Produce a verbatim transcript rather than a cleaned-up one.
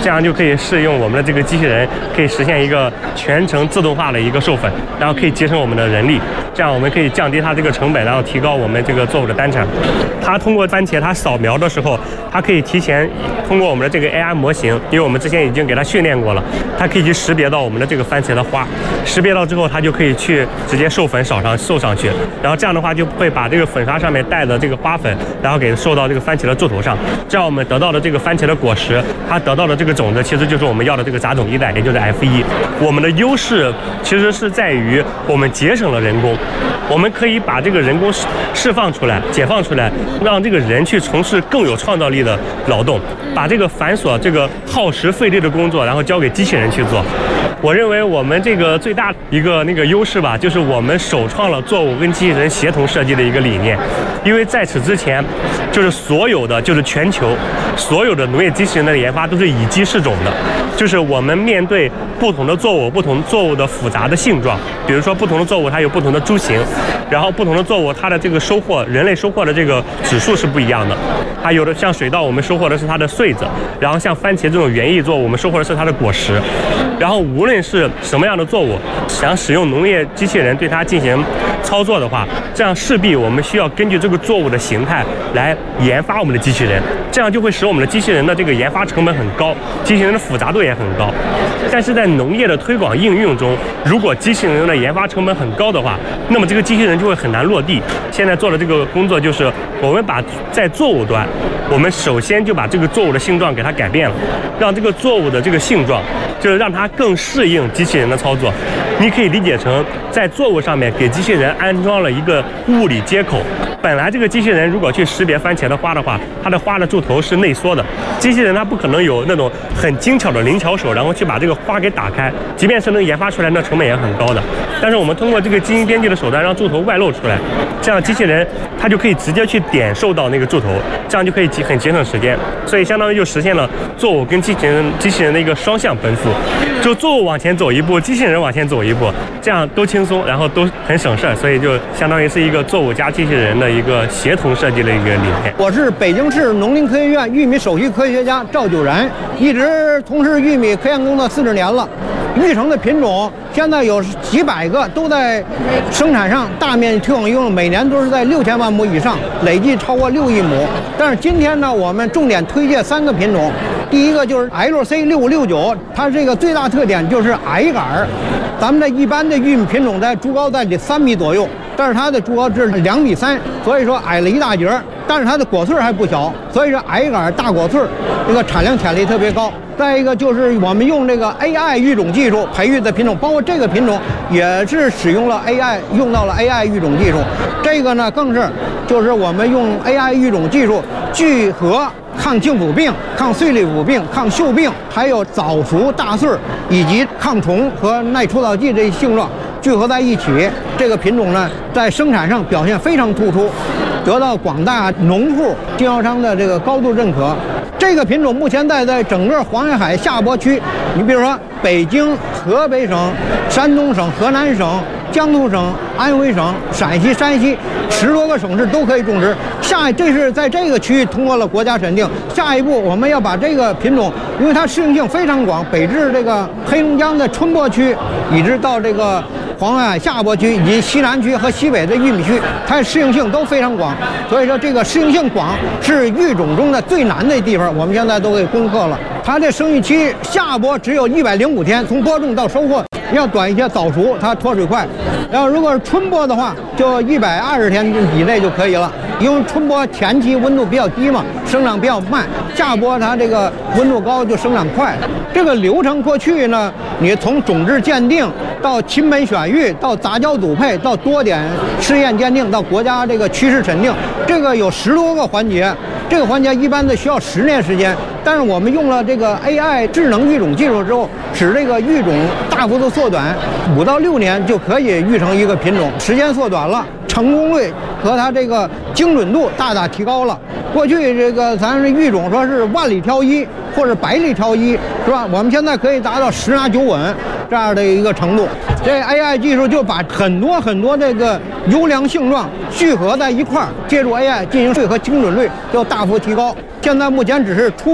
这样就可以适用我们的这个机器人，可以实现一个全程自动化的一个授粉，然后可以节省我们的人力，这样我们可以降低它这个成本，然后提高我们这个作物的单产。它通过番茄，它扫描的时候，它可以提前通过我们的这个 A I 模型，因为我们之前已经给它训练过了，它可以去识别到我们的这个番茄的花，识别到之后，它就可以去直接授粉扫上授上去，然后这样的话就会把这个粉刷上面带的这个花粉，然后给授到这个番茄的柱头上，这样我们得到的这个番茄的果实，它得到的这个种子其实就是我们要的这个杂种一代，也就是 F 一。我们的优势其实是在于我们节省了人工，我们可以把这个人工释放出来、解放出来，让这个人去从事更有创造力的劳动，把这个繁琐、这个耗时费力的工作，然后交给机器人去做。我认为我们这个最大一个那个优势吧，就是我们首创了作物跟机器人协同设计的一个理念。因为在此之前，就是所有的就是全球所有的农业机器人的研发都是以鸡试种的，就是我们面对不同的作物、不同作物的复杂的性状，比如说不同的作物它有不同的株型，然后不同的作物它的这个收获，人类收获的这个指数是不一样的。它有的像水稻，我们收获的是它的穗子，然后像番茄这种园艺作物，我们收获的是它的果实。然后无论是什么样的作物，想使用农业机器人对它进行操作的话，这样势必我们需要根据这个作物的形态来研发我们的机器人，这样就会使我们的机器人的这个研发成本很高，机器人的复杂度也很高。但是在农业的推广应用中，如果机器人的研发成本很高的话，那么这个机器人就会很难落地。现在做的这个工作就是，我们把在作物端，我们首先就把这个作物的性状给它改变了，让这个作物的这个性状，就是让它更适应机器人的操作。你可以理解成，在作物上面给机器人安装了一个物理接口。本来这个机器人如果去识别番茄的花的话，它的花的柱头是内缩的，机器人它不可能有那种很精巧的灵巧手，然后去把这个花给打开，即便是能研发出来，那成本也很高的。但是我们通过这个基因编辑的手段，让柱头外露出来，这样机器人它就可以直接去点受到那个柱头，这样就可以很节省时间，所以相当于就实现了作物跟机器人机器人的一个双向奔赴，就作物往前走一步，机器人往前走一步，这样都轻松，然后都很省事儿，所以就相当于是一个作物加机器人的一个协同设计的一个理念。 我是北京市农林科学院玉米首席科学家赵九然，一直从事玉米科研工作四十年了。育成的品种现在有几百个，都在生产上大面积推广应用，每年都是在六千万亩以上，累计超过六亿亩。但是今天呢，我们重点推荐三个品种。第一个就是 L C 六五六九，它这个最大特点就是矮杆儿。咱们的一般的玉米品种在株高在三米左右，但是它的株高是两米三，所以说矮了一大截儿。但是它的果穗还不小，所以说矮杆大果穗这个产量潜力特别高。再一个就是我们用这个 A I 育种技术培育的品种，包括这个品种也是使用了 A I， 用到了 A I 育种技术。这个呢更是就是我们用 A I 育种技术聚合抗茎腐病、抗穗粒腐病、抗锈病，还有早熟大穗以及抗虫和耐除草剂这些性状聚合在一起。这个品种呢在生产上表现非常突出，得到广大农户经销商的这个高度认可。这个品种目前在在整个黄海下播区，你比如说北京、河北省、山东省、河南省、江苏省、安徽省、陕西、山西十多个省市都可以种植。下这是在这个区域通过了国家审定。下一步我们要把这个品种，因为它适应性非常广，北至这个黑龙江的春播区，一直到这个黄海下播区以及西南区和西北的玉米区，它适应性都非常广。所以说这个适应性广是育种中的最难的地方，我们现在都给攻克了。它的生育期下播只有一百零五天，从播种到收获要短一些，早熟它脱水快。然后如果是春播的话，就一百二十天以内就可以了。因为春播前期温度比较低嘛，生长比较慢；夏播它这个温度高，就生长快。这个流程过去呢，你从种质鉴定到亲本选育，到杂交组配，到多点试验鉴定，到国家这个趋势审定，这个有十多个环节。这个环节一般的需要十年时间，但是我们用了这个 A I 智能育种技术之后，使这个育种大幅度缩短，五到六年就可以育成一个品种，时间缩短了，成功率和它这个精准度大大提高了。过去这个咱是育种说是万里挑一或者百里挑一，是吧？我们现在可以达到十拿九稳这样的一个程度。这 A I 技术就把很多很多这个优良性状聚合在一块儿，借助 A I 进行税和精准率就大幅提高。现在目前只是初